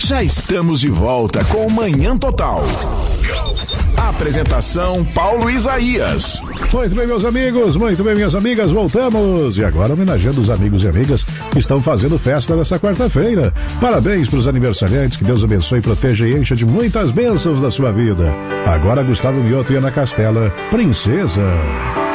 Já estamos de volta com Manhã Total. Apresentação Paulo Isaías. Muito bem, meus amigos, muito bem, minhas amigas, voltamos. E agora homenageando os amigos e amigas que estão fazendo festa nessa quarta-feira. Parabéns para os aniversariantes, que Deus abençoe, proteja e encha de muitas bênçãos da sua vida. Agora Gustavo Mioto e Ana Castela, Princesa.